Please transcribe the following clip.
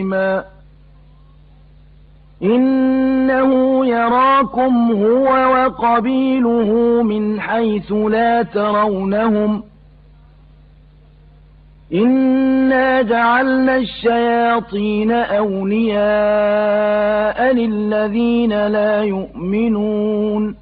إنه يراكم هو وقبيله من حيث لا ترونهم إنا جعلنا الشياطين أولياء للذين لا يؤمنون